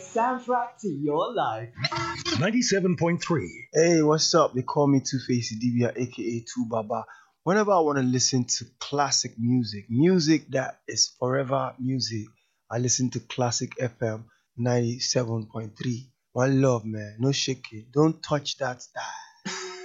soundtrack to your life. 97.3. Hey, what's up? They call me Two Face Dibia, aka Two Baba. Whenever I want to listen to classic music, music that is forever music, I listen to Classic FM 97.3. One love, man. No shaking. Don't touch that style.